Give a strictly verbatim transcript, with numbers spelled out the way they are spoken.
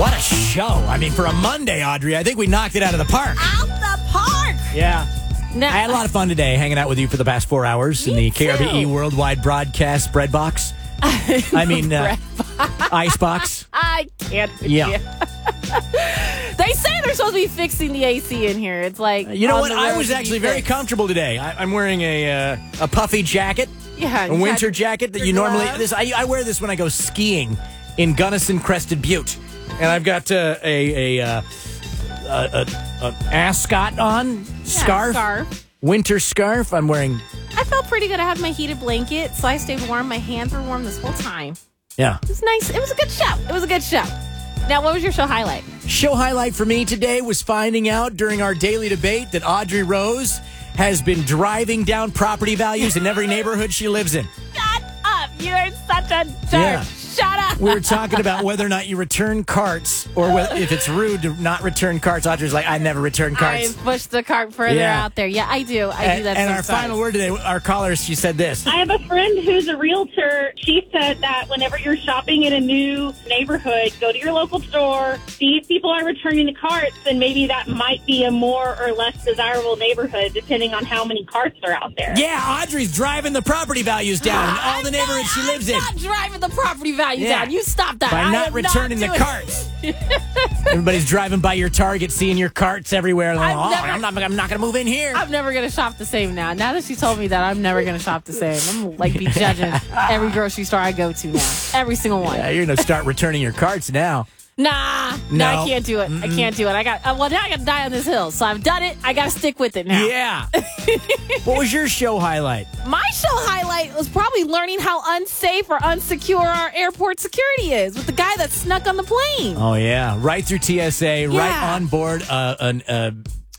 What a show. I mean, for a Monday, Audrey, I think we knocked it out of the park. Out the park. Yeah. Now, I had a lot of fun today hanging out with you for the past four hours in the K R B E too. Worldwide Broadcast bread box. I mean, uh, ice box. I can't. Yeah. They say they're supposed to be fixing the A C in here. It's like You know on what? the I road was to be actually very fixed. comfortable today. I, I'm wearing a uh, a puffy jacket, Yeah, a you winter had jacket that your you normally. gloves. This I, I wear this when I go skiing in Gunnison Crested Butte, and I've got uh, a a, uh, a, a, a ascot on scarf, scarf. winter scarf. I'm wearing. I felt pretty good. I had my heated blanket, so I stayed warm. My hands were warm this whole time. Yeah. It was nice. It was a good show. It was a good show. Now, what was your show highlight? Show highlight for me today was finding out during our daily debate that Audrey Rose has been driving down property values in every neighborhood she lives in. Shut up. You're such a jerk. Yeah. Shut up. We were talking about whether or not you return carts or whether, if it's rude to not return carts. Audrey's like, I never return carts. I pushed the cart further Yeah. out there. Yeah, I do. I and do that and our sometimes. final word today, our caller, she said this. I have a friend who's a realtor. She said that whenever you're shopping in a new neighborhood, go to your local store, see if people are returning the carts, and maybe that might be a more or less desirable neighborhood depending on how many carts are out there. Yeah, Audrey's driving the property values down in all the I'm neighborhoods not, she lives I'm in. not driving the property value Yeah. down. You stop that. By I not am returning not the doing carts. Everybody's driving by your Target, seeing your carts everywhere. Like, I've oh, never- I'm not, I'm not going to move in here. I'm never going to shop the same now. Now that she told me that, I'm never going to shop the same. I'm going to like be judging every grocery store I go to now. Every single one. Yeah, you're going to start returning your carts now. Nah, no, No. I can't do it. I can't do it. I got uh, well now. I got to die on this hill, so I've done it. I got to stick with it now. Yeah. What was your show highlight? My show highlight was probably learning how unsafe or unsecure our airport security is with the guy that snuck on the plane. Oh, yeah. Right through T S A, right Yeah. on board uh, an uh,